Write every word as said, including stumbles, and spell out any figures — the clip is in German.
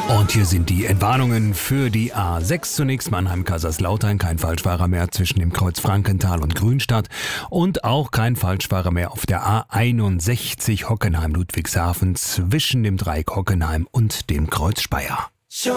Und hier sind die Entwarnungen für die A sechs. Zunächst Mannheim-Kaiserslautern, kein Falschfahrer mehr zwischen dem Kreuz Frankenthal und Grünstadt und auch kein Falschfahrer mehr auf der A einundsechzig Hockenheim-Ludwigshafen zwischen dem Dreieck Hockenheim und dem Kreuz Speyer.